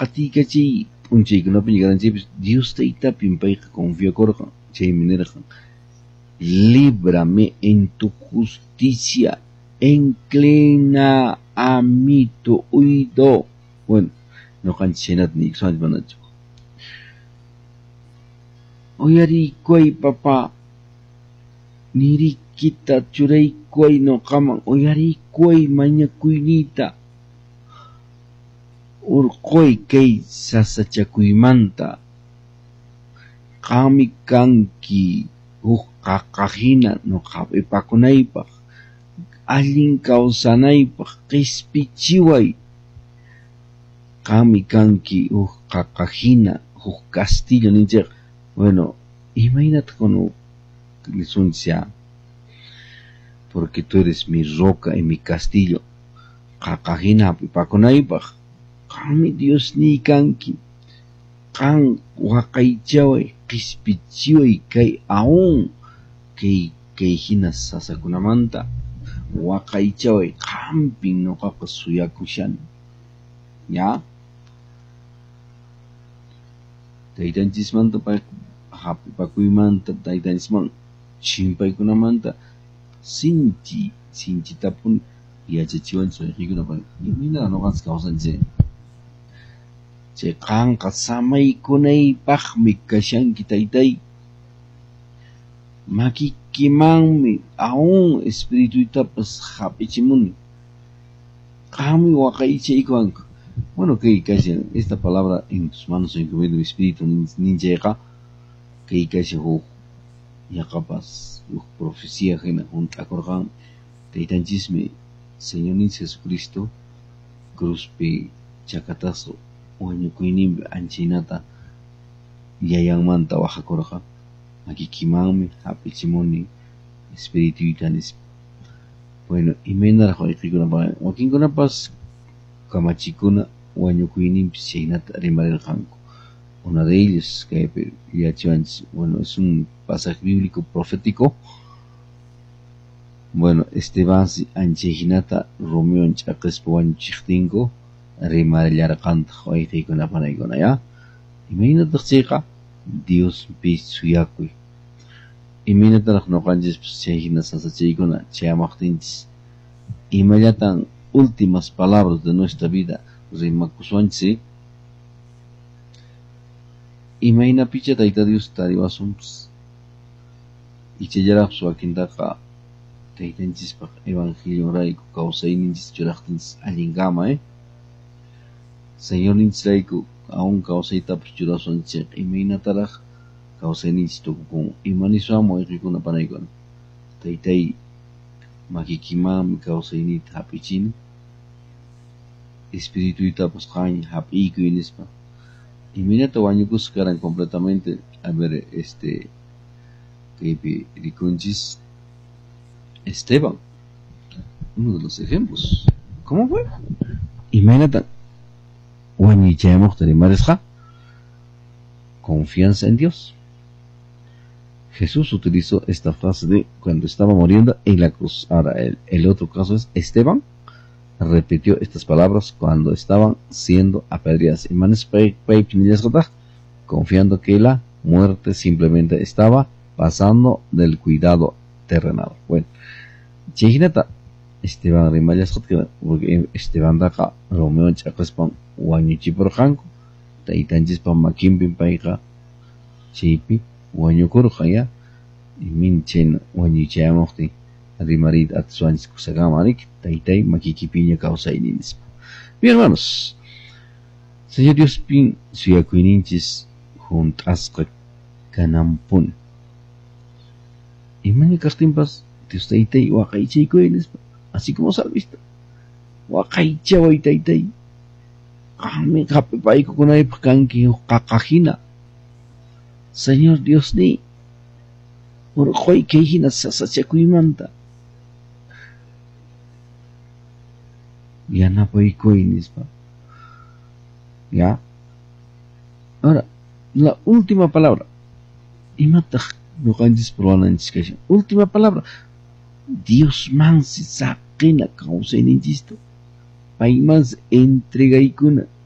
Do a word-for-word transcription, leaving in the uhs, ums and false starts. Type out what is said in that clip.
qatiykachiy p'unchaykunapi llegaranchaypis Dios taytapin payqa confiakurqa chaymi nirqa líbrame en tu justicia, inclina a mí tu oído. Bueno, no canchis chaynata niykusunchik manachu. Uyariykuy papa, niriykita churaykuy noqaman, uyariykuy mañakuyniyta, urquy kay sasachakuymanta, qami kanki huk qaqahina nuqapipakunaypaq, allin kawsanaypaq q'ispichiway, qami kanki huk qaqahina huk castillo ninchayqa. Bueno, imagínate cuando lisuncha, porque tú eres mi roca y mi castillo, qaqahina pipakunaypaq, qami Dios ni kanki, qan waqaychaway, q'ispichiway kay aún kay kay hina sasakunamanta, waqaychaway qampin nuqaqa suyakushani, ¿ya? Taytanchismanta hapipakuymanta taytanchisman chimpaykunamanta sinchi sinchitapun yachachiwanchis wayqiykunapaq imina nuqanchis kawsanchik chay qanqa samaykunaypaqmi kashanki taytay, makikimanmi aún espirituytapas hap'ichimuni, qami waqaychaykuwanqa. Bueno, que casi esta palabra en tus manos encomiendo mi espíritu ninjega, que casi ho ya capaz profecía ajena junto a Corgan, teitanjisme Señor ni Jesucristo, cruzpe chacatazo, oño cuinim anchinata, yayang manta baja corja, aquí kimame, hapichimoni, espíritu itanis. Bueno, y mendar joikuna para, o quien con paz. Kamachikuna wañukuinin psiinata rimarel hanko. Una de ellos que ya bueno, es un pasaje bíblico profético. Bueno, este base anchehinata Romeo en chakespo wañuchiktinko rimarel yarqanta hoyqaykuna panaykuna ya. Imagínate chica Dios pis suyakuy. Imagínate noqanchis chayhina sasachaykuna chayamaqtinchis. Imayatan últimas palabras de nuestra vida, rimakusuanchi, imagina picha taita Dios tariwasums, y chayaraq suakintaqa taytanchispa evangelio raiku kawsayninchis churaqtinchis allingama, eh? Señor ninchis raiku aún kawsaytapas churasunchis, imaginataraq kawsayninchis tukukun, imanisuamo iqikuna panaykuna, taytay makikimami kawsaynita hap'ichini, espíritu pues qaña hap'iyku nispa. Imagínate wañukus karan completamente, a ver, este, que rikunchis Esteban, uno de los ejemplos. ¿Cómo fue? Imagínate wañichaymoq tarimarisqa, confianza en Dios. Jesús utilizó esta frase de cuando estaba muriendo en la cruz. Ahora, el, el otro caso es Esteban repitió estas palabras cuando estaban siendo apedreados. Confiando que la muerte simplemente estaba pasando del cuidado terrenal. Bueno, Chejinata Esteban Rimayas porque Esteban Daca Romeo en Chacaspan Wañuchi por Janko, Taitanjispan Makimpin Paika Chipi. Wañukurqa ya y minchen wañuchayamukti rimarit atsuanchis kusagamarik taytay makikipiña kawsayninchis. Bien, hermanos, Señor Dios pin suyakuyninchis juntasqa kanampun imani kaqtinpas Dios taytay waqaychaykuynispa así como salvista waqaychaway taytay qami qhapipaykukunaypaq kanki qaqahina Señor Dios ni urqoy kayhina sasachakuymanta yanapaykuynishpa. Ya. Ahora, la última palabra. Imataq nuqanchis ruwananchis kashan. Última palabra. Dios mansi saqina kawsayninchisto. Paymas entregaykuna